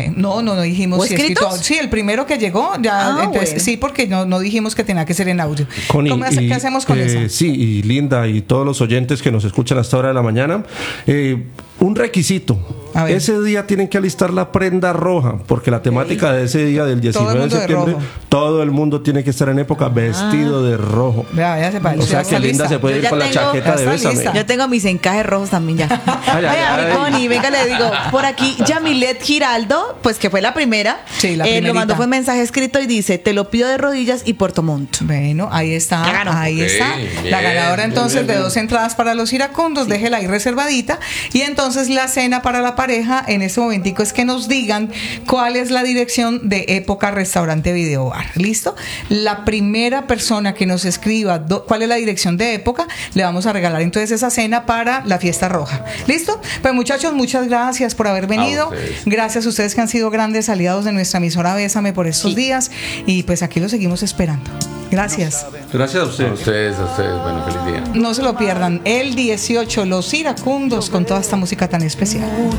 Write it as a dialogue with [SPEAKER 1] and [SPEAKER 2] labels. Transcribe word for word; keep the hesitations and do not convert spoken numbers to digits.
[SPEAKER 1] Eh, no, no, no dijimos.
[SPEAKER 2] ¿O
[SPEAKER 1] si
[SPEAKER 2] escritos?
[SPEAKER 1] escrito. Sí, el primero que llegó, ya,
[SPEAKER 2] Ah,
[SPEAKER 1] entonces,
[SPEAKER 2] bueno.
[SPEAKER 1] sí, porque no, no dijimos que tenía que ser en audio.
[SPEAKER 3] Connie,
[SPEAKER 1] ¿Cómo hace-
[SPEAKER 3] y,
[SPEAKER 1] ¿Qué hacemos con
[SPEAKER 3] eh,
[SPEAKER 1] eso?
[SPEAKER 3] Sí, y Linda y todos los oyentes que nos escuchan hasta hora de la mañana, eh, un requisito.
[SPEAKER 1] A ver.
[SPEAKER 3] Ese día tienen que alistar la prenda roja, porque la temática de ese día del
[SPEAKER 1] Todo el
[SPEAKER 3] diecinueve de
[SPEAKER 1] mundo de
[SPEAKER 3] septiembre,
[SPEAKER 1] rojo.
[SPEAKER 3] todo el mundo tiene que estar en época vestido de rojo.
[SPEAKER 1] Vea, vea, se parece.
[SPEAKER 3] O sea
[SPEAKER 1] Ya
[SPEAKER 3] que
[SPEAKER 1] está
[SPEAKER 3] Linda
[SPEAKER 1] lista.
[SPEAKER 3] se puede
[SPEAKER 2] Yo
[SPEAKER 3] ir
[SPEAKER 2] ya
[SPEAKER 3] con la
[SPEAKER 2] tengo-
[SPEAKER 3] chaqueta
[SPEAKER 1] ya
[SPEAKER 3] de
[SPEAKER 1] está
[SPEAKER 3] Bésame.
[SPEAKER 1] lista.
[SPEAKER 2] Yo tengo mis encajes rojos también ya.
[SPEAKER 3] ay,
[SPEAKER 2] Vaya,
[SPEAKER 3] ay.
[SPEAKER 2] mi Connie, venga, le digo, por aquí Yamilet Giraldo, pues que fue la primera,
[SPEAKER 1] Sí, la
[SPEAKER 2] eh, lo
[SPEAKER 1] primerita.
[SPEAKER 2] mandó fue un mensaje escrito y dice, te lo pido de rodillas y Puerto Montt.
[SPEAKER 1] Bueno, ahí está,
[SPEAKER 2] Ya ganó.
[SPEAKER 1] ahí
[SPEAKER 4] Ok,
[SPEAKER 1] está.
[SPEAKER 4] bien,
[SPEAKER 1] La ganadora
[SPEAKER 4] bien,
[SPEAKER 1] entonces
[SPEAKER 4] bien,
[SPEAKER 1] de
[SPEAKER 4] bien.
[SPEAKER 1] dos entradas para los iracundos, déjela ahí reservadita. Y entonces la cena para la pareja en este momentico es que nos digan cuál es la dirección de Época Restaurante Video Bar. ¿Listo? La primera persona que nos escriba do- cuál es la dirección de Época, le vamos a regalar entonces esa cena para la fiesta roja. ¿Listo? Pues muchachos, muchas gracias por haber venido.
[SPEAKER 4] ustedes.
[SPEAKER 1] Gracias a ustedes que han sido grandes aliados de nuestra emisora Bésame por estos días. Y pues aquí los seguimos esperando. Gracias.
[SPEAKER 3] Gracias a
[SPEAKER 4] A
[SPEAKER 3] ustedes.
[SPEAKER 4] ustedes, a ustedes. Bueno, feliz día.
[SPEAKER 1] No se lo pierdan. El dieciocho, los iracundos con toda esta música tan especial.